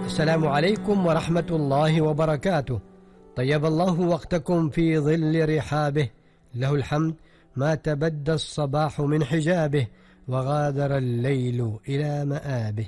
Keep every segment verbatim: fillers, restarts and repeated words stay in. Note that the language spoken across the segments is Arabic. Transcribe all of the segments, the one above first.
السلام عليكم ورحمة الله وبركاته. طيب الله وقتكم في ظل رحابه، له الحمد ما تبدى الصباح من حجابه، وغادر الليل إلى مآبه.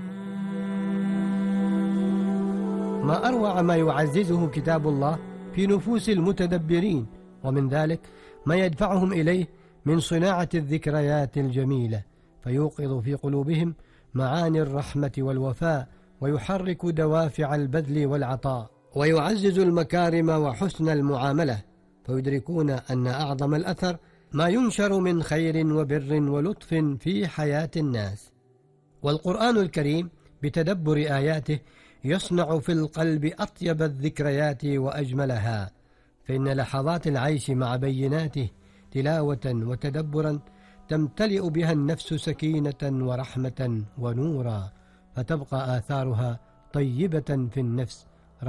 ما أروع ما يعززه كتاب الله في نفوس المتدبرين، ومن ذلك ما يدفعهم إليه من صناعة الذكريات الجميلة، فيوقظ في قلوبهم معاني الرحمة والوفاء، ويحرك دوافع البذل والعطاء، ويعزز المكارم وحسن المعاملة، فيدركون أن أعظم الأثر ما ينشر من خير وبر ولطف في حياة الناس. والقرآن الكريم بتدبر آياته يصنع في القلب أطيب الذكريات وأجملها، فإن لحظات العيش مع بيناته تلاوة وتدبرا تمتلئ بها النفس سكينة ورحمة ونورا، فتبقى آثارها طيبة في النفس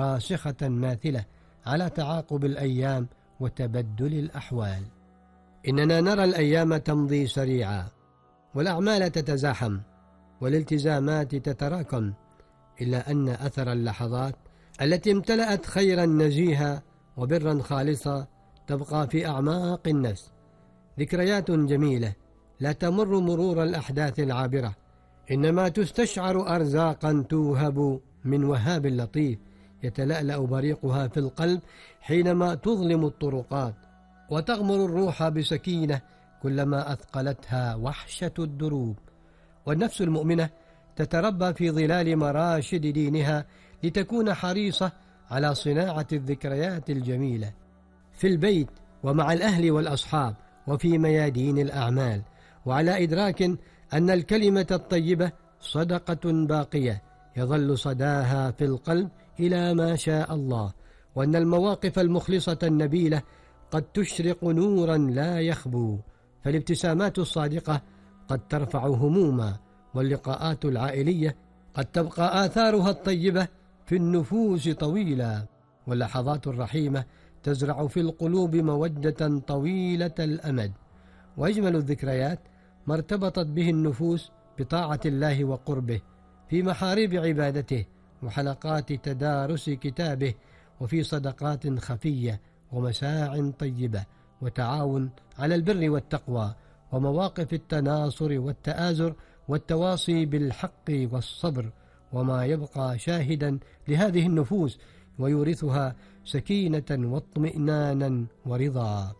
راسخة ماثلة على تعاقب الأيام وتبدل الأحوال. إننا نرى الأيام تمضي سريعا، والأعمال تتزاحم، والالتزامات تتراكم، إلا أن أثر اللحظات التي امتلأت خيرا نزيها وبرا خالصا تبقى في أعماق النفس، ذكريات جميلة لا تمر مرور الأحداث العابرة، إنما تستشعر أرزاقا توهب من وهاب لطيف يتلألأ بريقها في القلب حينما تظلم الطرقات، وتغمر الروح بسكينة كلما أثقلتها وحشة الدروب. والنفس المؤمنة تتربى في ظلال مراشد دينها لتكون حريصة على صناعة الذكريات الجميلة في البيت ومع الأهل والأصحاب وفي ميادين الأعمال، وعلى إدراك أن الكلمة الطيبة صدقة باقية يظل صداها في القلب إلى ما شاء الله، وأن المواقف المخلصة النبيلة قد تشرق نورا لا يخبو، فالابتسامات الصادقة قد ترفع هموما، واللقاءات العائلية قد تبقى آثارها الطيبة في النفوس طويلا، واللحظات الرحيمة تزرع في القلوب مودة طويلة الأمد. وأجمل الذكريات ما ارتبطت به النفوس بطاعة الله وقربه، في محاريب عبادته وحلقات تدارس كتابه، وفي صدقات خفية ومساع طيبة وتعاون على البر والتقوى، ومواقف التناصر والتآزر والتواصي بالحق والصبر، وما يبقى شاهدا لهذه النفوس ويورثها سكينة واطمئنانا ورضا.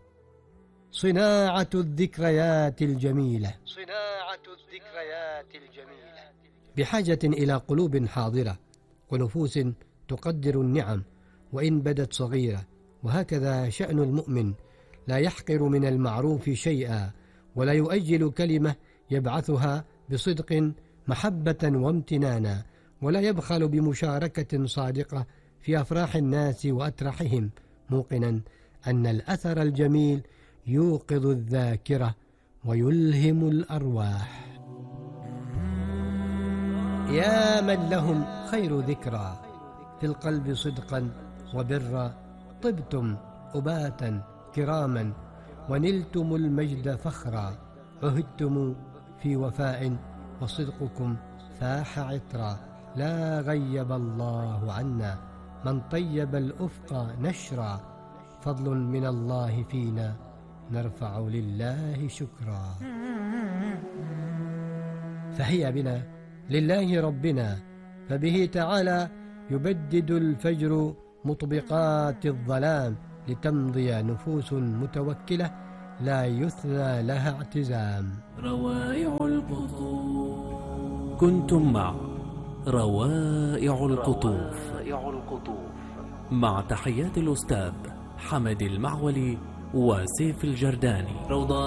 صناعة الذكريات الجميلة صناعة الذكريات الجميلة بحاجة إلى قلوب حاضرة ونفوس تقدر النعم وإن بدت صغيرة، وهكذا شأن المؤمن، لا يحقر من المعروف شيئا، ولا يؤجل كلمة يبعثها بصدق محبة وامتنانا، ولا يبخل بمشاركة صادقة في أفراح الناس وأترحهم، موقنا أن الأثر الجميل يوقظ الذاكرة ويلهم الأرواح. يا من لهم خير ذكرى في القلب صدقا وبرا، طبتم أباتا كراما ونلتم المجد فخرا، عهدتم في وفاء وصدقكم فاح عطرا، لا غيب الله عنا من طيب الأفق نشرا، فضل من الله فينا نرفع لله شكرا. فهيا بنا لله ربنا، فبه تعالى يبدد الفجر مطبقات الظلام، لتمضي نفوس متوكلة لا يثنى لها اعتزام. روائع القطوف. كنتم مع روائع القطوف مع تحيات الأستاذ حمد المعولي وسيف الجرداني. روضة